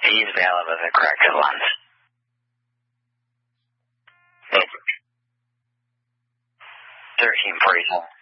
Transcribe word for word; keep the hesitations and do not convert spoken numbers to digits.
He's valid with the corrected lens. Over. thirteen forty-seven.